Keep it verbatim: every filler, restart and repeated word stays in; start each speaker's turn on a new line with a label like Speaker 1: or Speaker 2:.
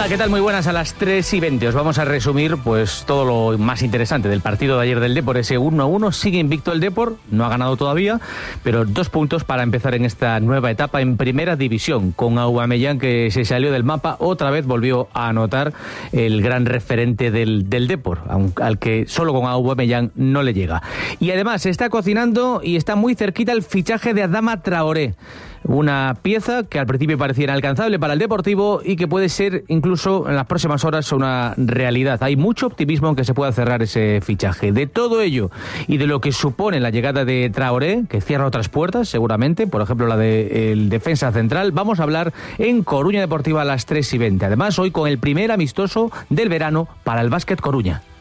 Speaker 1: Hola, ¿qué tal? Muy buenas. A las tres y veinte os vamos a resumir pues todo lo más interesante del partido de ayer del Depor, ese uno a uno. Sigue invicto el Depor, no ha ganado todavía, pero dos puntos para empezar en esta nueva etapa en Primera División, con Aubameyang, que se salió del mapa, otra vez volvió a anotar, el gran referente del, del Depor, al que solo con Aubameyang no le llega. Y además se está cocinando y está muy cerquita el fichaje de Adama Traoré, una pieza que al principio parecía inalcanzable para el Deportivo y que puede ser incluso en las próximas horas una realidad. Hay mucho optimismo en que se pueda cerrar ese fichaje. De todo ello y de lo que supone la llegada de Traoré, que cierra otras puertas seguramente, por ejemplo la del defensa central, vamos a hablar en Coruña Deportiva a las tres y veinte. Además, hoy con el primer amistoso del verano para el Básquet Coruña.